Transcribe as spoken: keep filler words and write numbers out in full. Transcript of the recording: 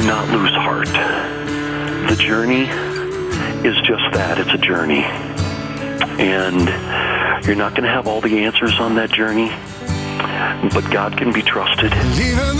do not lose heart. The journey is just that. It's a journey. And you're not going to have all the answers on that journey, but God can be trusted.